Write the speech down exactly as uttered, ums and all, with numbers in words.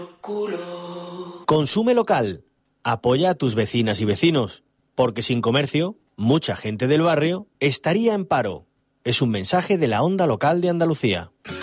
Consume local. Apoya a tus vecinas y vecinos, porque sin comercio, mucha gente del barrio estaría en paro. Es un mensaje de la Onda Local de Andalucía.